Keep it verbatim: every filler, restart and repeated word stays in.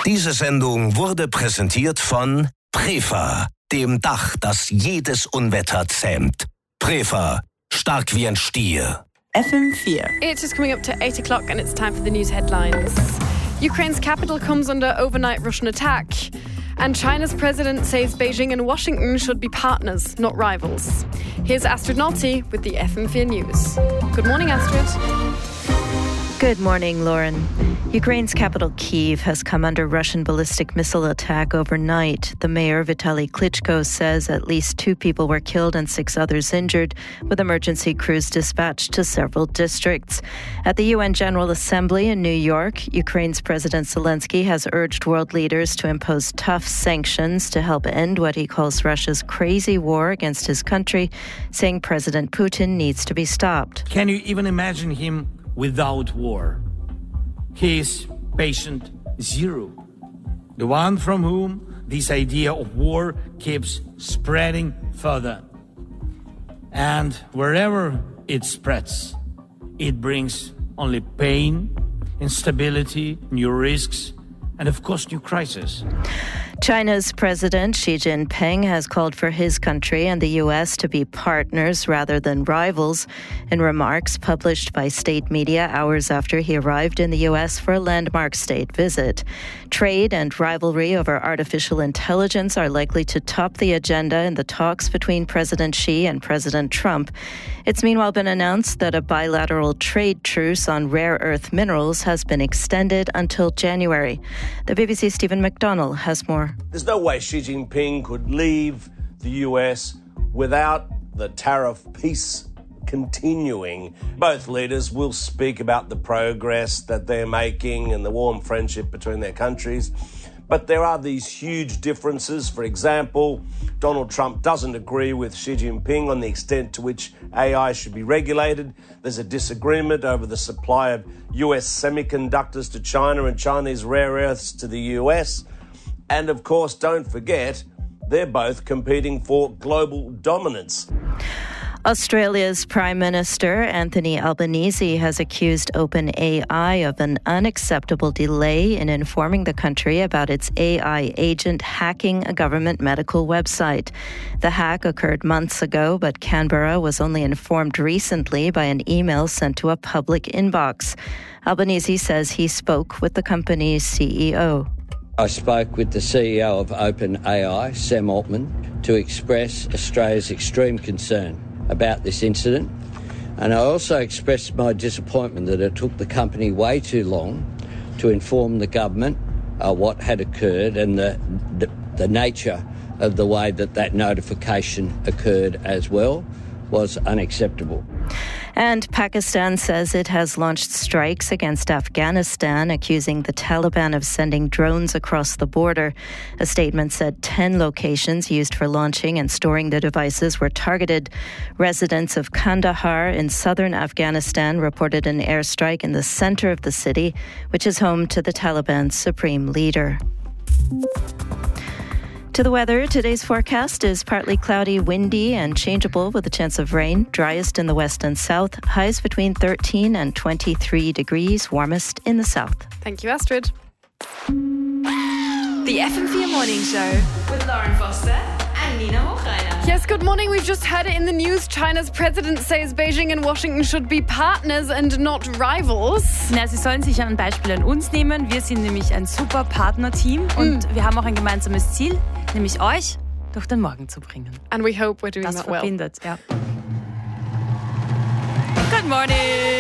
Diese Sendung wurde präsentiert von Prefa, dem Dach, das jedes Unwetter zähmt. Prefa, stark wie ein Stier. F M four. It's just coming up to eight o'clock and it's time for the news headlines. Ukraine's capital comes under overnight Russian attack. And China's president says Beijing and Washington should be partners, not rivals. Here's Astrid Nolte with the F M four News. Good morning, Astrid. Good morning, Lauren. Ukraine's capital, Kyiv, has come under Russian ballistic missile attack overnight. The mayor, Vitaly Klitschko, says at least two people were killed and six others injured, with emergency crews dispatched to several districts. At the U N General Assembly in New York, Ukraine's President Zelensky has urged world leaders to impose tough sanctions to help end what he calls Russia's crazy war against his country, saying President Putin needs to be stopped. Can you even imagine him without war? He is patient zero, the one from whom this idea of war keeps spreading further. And wherever it spreads, it brings only pain, instability, new risks, and of course, new crises. China's President Xi Jinping has called for his country and the U S to be partners rather than rivals in remarks published by state media hours after he arrived in the U S for a landmark state visit. Trade and rivalry over artificial intelligence are likely to top the agenda in the talks between President Xi and President Trump. It's meanwhile been announced that a bilateral trade truce on rare earth minerals has been extended until January. The B B C's Stephen McDonnell has more. There's no way Xi Jinping could leave the U S without the tariff peace continuing. Both leaders will speak about the progress that they're making and the warm friendship between their countries. But there are these huge differences. For example, Donald Trump doesn't agree with Xi Jinping on the extent to which A I should be regulated. There's a disagreement over the supply of U S semiconductors to China and Chinese rare earths to the U S. And of course, don't forget, they're both competing for global dominance. Australia's Prime Minister Anthony Albanese has accused OpenAI of an unacceptable delay in informing the country about its A I agent hacking a government medical website. The hack occurred months ago, but Canberra was only informed recently by an email sent to a public inbox. Albanese says he spoke with the company's C E O. I spoke with the C E O of OpenAI, Sam Altman, to express Australia's extreme concern about this incident. And I also expressed my disappointment that it took the company way too long to inform the government uh, what had occurred and the, the, the nature of the way that that notification occurred as well was unacceptable. And Pakistan says it has launched strikes against Afghanistan, accusing the Taliban of sending drones across the border. A statement said ten locations used for launching and storing the devices were targeted. Residents of Kandahar in southern Afghanistan reported an airstrike in the center of the city, which is home to the Taliban's supreme leader. To the weather, today's forecast is partly cloudy, windy and changeable with a chance of rain. Driest in the west and south. Highs between thirteen and twenty-three degrees, warmest in the south. Thank you, Astrid. The F M four Morning Show with Lauren Foster and Nina Hochreiner. Yes, good morning. We've just heard it in the news. China's president says Beijing and Washington should be partners and not rivals. Na, sie sollen sich ein Beispiel an uns nehmen. Wir sind nämlich ein super Partnerteam und mm. wir haben auch ein gemeinsames Ziel, nämlich euch durch den Morgen zu bringen. And we hope we're doing das that well. Das verbindet, ja. Good morning.